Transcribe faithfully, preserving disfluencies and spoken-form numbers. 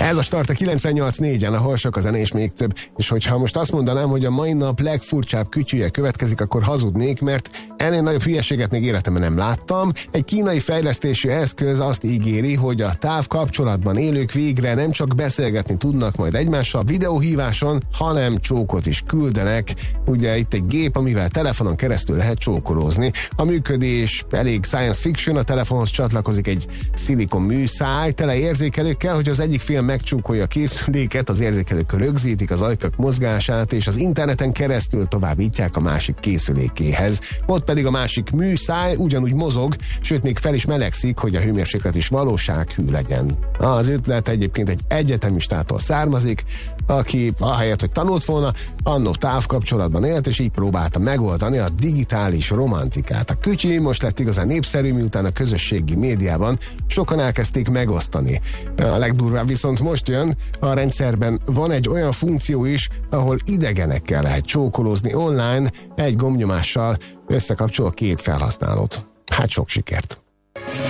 Ez a Start a kilencvennyolc négyen, ahol sok a zene és még több. És hogyha most azt mondanám, hogy a mai nap legfurcsább kütyűje következik, akkor hazudnék, mert ennél nagyobb hülyeséget még életemben nem láttam. Egy kínai fejlesztésű eszköz azt ígéri, hogy a távkapcsolatban élők végre nem csak beszélgetni tudnak majd egymással videóhíváson, hanem csókot is küldenek. Ugye itt egy gép, amivel telefonon keresztül lehet csókolózni. A működés elég science fiction, a telefonhoz csatlakozik egy szilikon műszáj tele érzékelőkkel, hogy az egyik fél megcsúkolja a készüléket, az érzékelők rögzítik az ajkak mozgását, és az interneten keresztül továbbítják a másik készülékéhez. Ott pedig a másik műszáj ugyanúgy mozog, sőt még fel is melegszik, hogy a hőmérséklet is valósághű legyen. Az ötlet egyébként egy egyetemistától származik, aki ahelyett, hogy tanult volna, annó távkapcsolatban élt, és így próbálta megoldani a digitális romantikát. A kütyű most lett igazán népszerű, miután a közösségi médiában sokan elkezdték megosztani. A legdurvább viszont most jön, a rendszerben van egy olyan funkció is, ahol idegenekkel lehet csókolózni online, egy gombnyomással összekapcsol a két felhasználót. Hát sok sikert!